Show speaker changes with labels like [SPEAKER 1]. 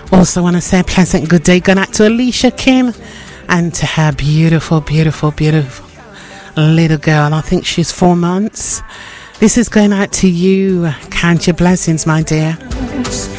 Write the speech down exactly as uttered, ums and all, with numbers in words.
[SPEAKER 1] Also want to say a pleasant good day going out to Alicia Kim and to her beautiful, beautiful, beautiful little girl. I think she's four months. This is going out to you. Count your blessings, my dear.